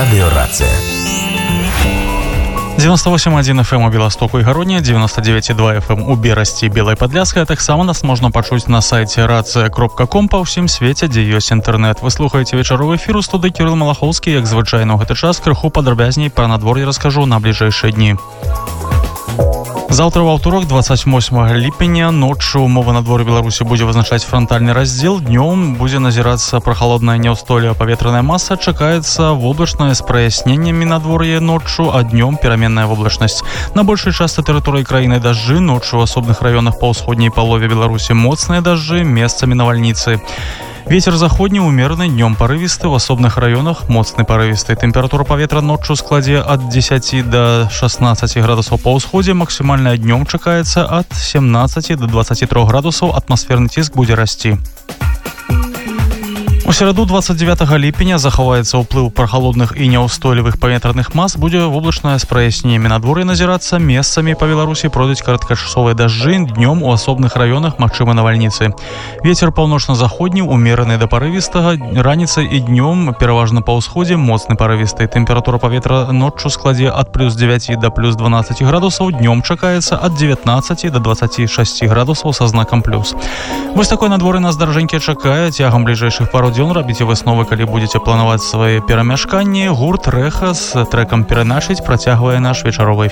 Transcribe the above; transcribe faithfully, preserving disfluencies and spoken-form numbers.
Радиорация. девяносто восемь один эф эм у Беластоку и Гароне, девяносто девять и два эф эм у Берасці, Белой Падляшскай, а таксама нас можна пачуць на сайце рация кропка ком па ўсім свеце, дзе ёсць інтэрнэт. Вы слухаеце вечаровы эфір у студыі Кірыл Малахоўскі, як звычайна ў гэты час крыху падрабязней пра надвор'е раскажу на бліжэйшыя дні. Завтра, во вторник, двадцать восьмого липеня, ночью умовы надвор'я Беларусі будзе вызначаць фронтальны раздзел. Днём будзе назірацца прахалодная няўстойлівая паветраная маса. Чакаецца воблачнае з праясненнямі надвор'я ночью, а днём пераменная воблачнасць. На большай частцы тэрыторыі краіны дажджы, ночью в асобных раёнах па ўсходняй палове Беларусі моцныя дажджы, месцамі навальніцы. Ветер заходні умераны, днём парывісты, в асобных раёнах моцны парывісты. Тэмпература паветра ноччу складзе ад дзесяці да шаснаццаці градусаў па ўсходзе, максімальная днём чакаецца ад семнаццаці да дваццаці трох градусаў, атмасферны ціск будзе расці. У сераду двадцать девятого ліпеня захаваецца ўплыў прахалодных і няўстойлівых паветраных мас, будзе воблачнае з праясненнямі надвор'я назірацца, месцамі па Беларусі пройдуць кароткачасовыя дажджы, днём у асобных раёнах магчымы навальніцы. Вецер паўночна-заходні умераны да парывістага, раніцай і днём пераважна па ўсходзе моцны парывісты. Тэмпература паветра ноччу складзе ад плюс дзевяці да плюс дванаццаці градусаў, днём чакаецца ад дзевятнаццаці да дваццаці шасці градусаў са знакам плюс. Вось такое надвор'е нас даражэнькі чакае цягам бліжэйшых пару дзён. Рабіце высновы, калі будзеце планаваць свае перамяшканні. Гурт Рэха з трэкам «Пераначыць» працягвае наш вечаровы эфір.